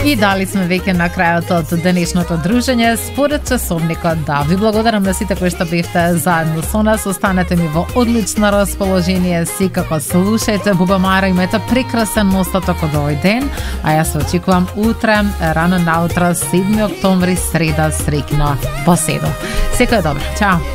И дали сме веќе на крајот од денешното дружење според часовникот. Да, ви благодарам на сите кои што бевте заедно со нас. Останете ми во одлично расположение, секако слушајте Бубамара, имате прекрасен остаток од овој ден, а јас се очекувам утре, рано наутро, 7 октомври, среда, среќно по 7. Секој добро, чао!